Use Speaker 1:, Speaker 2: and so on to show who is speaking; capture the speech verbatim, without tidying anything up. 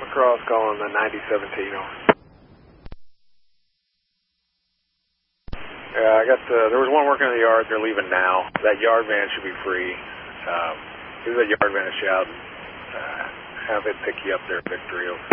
Speaker 1: Across calling the ninety seventeen over. Yeah, I got the, there was one working in the yard, they're leaving now. That yard van should be free. Um, give that yard van a shout. Uh, have it pick you up there at Victory.